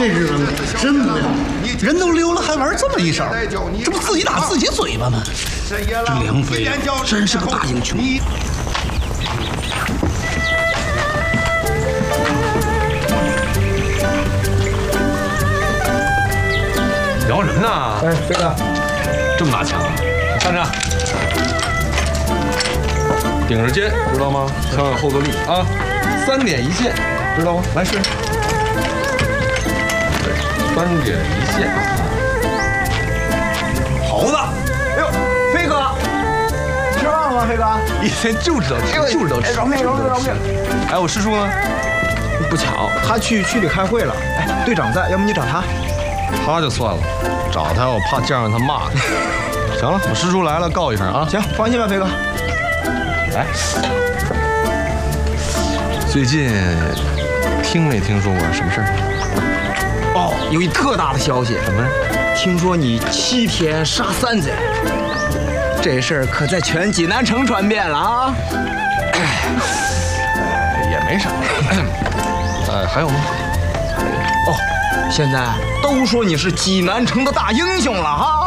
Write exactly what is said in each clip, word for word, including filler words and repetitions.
这日子真无聊， 人都溜了，还玩这么一手，这不自己打自己嘴巴吗？这梁飞真是个大英雄。 聊什么呢？ 哎，飞哥， 这么拿枪啊？站着，顶着肩，知道吗？枪有后坐力啊，三点一线，知道吗？来试。三点一线。猴子， 哎呦，飞哥，吃饭了吗？飞哥， 一天就知道吃，就知道吃。 饶命饶命饶命！ 哎，我师叔呢？不巧， 他去区里开会了。哎，队长在，要不你找他？ 他就算了，找他我怕见着他骂你。行了，我师叔来了，告一声啊。 行，放心吧，飞哥。 哎，最近听没听说过什么事儿？ 哦，有一特大的消息。 什么呀？ 听说你七天杀三贼，这事儿可在全济南城传遍了啊！ 哎，也没啥。哎，还有吗？ 哦，现在都说你是济南城的大英雄了哈！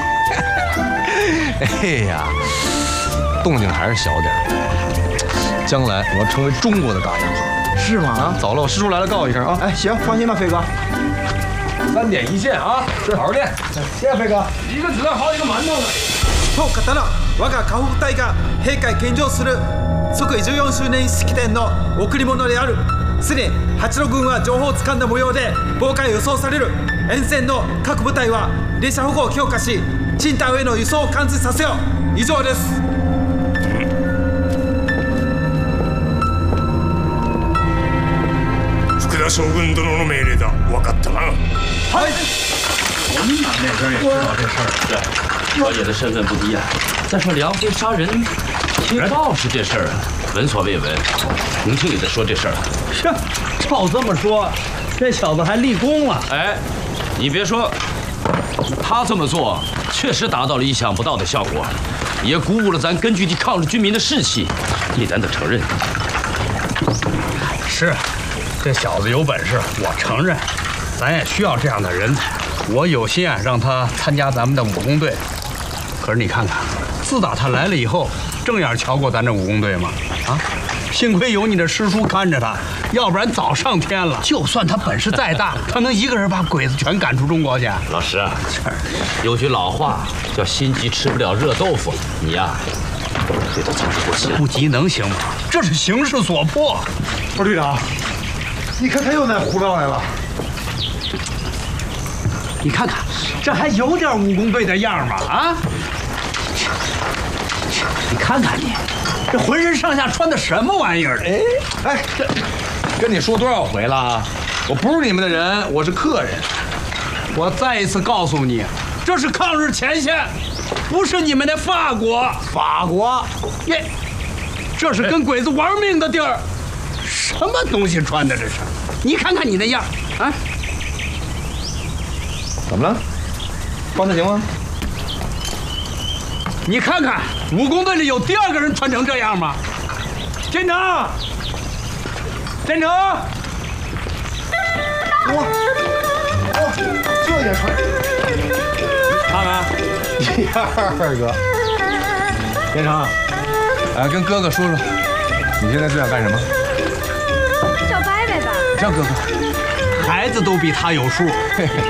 哎呀，动静还是小点儿。将来我要成为中国的大英雄， 是吗？ 啊，走了，我师叔来了，告一声啊。 哎，行，放心吧，飞哥。 三点一线啊，是好好练。 谢谢飞哥。 一个子弹好几个馒頭呢。 当刀、我が河北隊が閉会献上する即位じゅうよん周年式典の贈り物である。すでに八路軍は情報をつかんだ模様で妨害予想される。沿線の各部隊は列車保護を強化し、青島への輸送を完遂させよう。以上です。 福田将軍殿の命令だ。分かったな。 はい。 我们哪那边也知道这事儿。 对，小野的身份不低啊。再说梁飞杀人，听报是这事儿啊，闻所未闻。重庆也在说这事儿。 是，照这么说，这小子还立功了。 哎，你别说，他这么做确实达到了意想不到的效果，也鼓舞了咱根据地抗日军民的士气，你咱得承认。 是，这小子有本事，我承认。咱也需要这样的人才。我有心啊，让他参加咱们的武工队。可是你看看，自打他来了以后，正眼瞧过咱这武工队吗？啊，幸亏有你的师叔看着他，要不然早上天了。就算他本事再大，他能一个人把鬼子全赶出中国去？ 老师啊，有句老话叫“心急吃不了热豆腐”，你呀，对他操之过急了。 不急能行吗？这是形势所迫。 不是队长，你看他又在胡闹来了。 你看看，这还有点武工队的样吗？啊！你看看你，这浑身上下穿的什么玩意儿？ 哎哎，这跟你说多少回了？我不是你们的人，我是客人。 我再一次告诉你，这是抗日前线，不是你们的法国。 法国， 耶，这是跟鬼子玩命的地儿。什么东西穿的这是？你看看你那样啊！ 怎么了？放得行吗？ 你看看，武工队里有第二个人穿成这样吗？建成，建成， 哇哇，这也穿？ 看看， 第二个。 建成，哎，跟哥哥说说，你现在是想干什么？ 叫伯伯吧。 叫哥哥，孩子都比他有数。嘿嘿。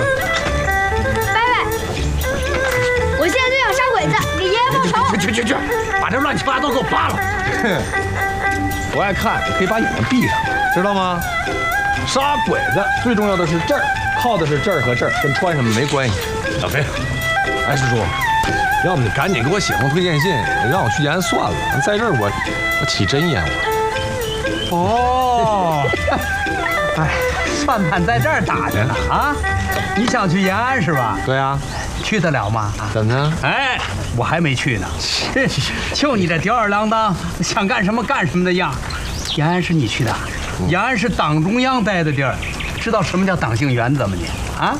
给爷爷报仇！ 去去去去，把这乱七八糟给我扒了！ 不爱看，你可以把眼睛闭上，知道吗？杀鬼子最重要的是这儿，靠的是这儿和这儿，跟穿什么没关系。小飞，哎，师叔，要不你赶紧给我写封推荐信，让我去延安算了。在这儿我我起真厌我。 哦，哎，算盘在这儿打着呢啊！你想去延安是吧？ 对啊。 去得了吗？ 怎么呢？ 哎，我还没去呢。就你这吊儿郎当，想干什么干什么的样。延安是你去的，延安是党中央待的地儿，知道什么叫党性原则吗你？啊？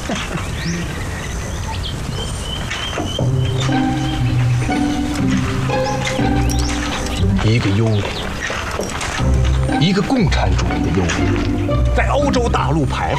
一个幽灵，一个共产主义的幽灵，在欧洲大陆徘徊。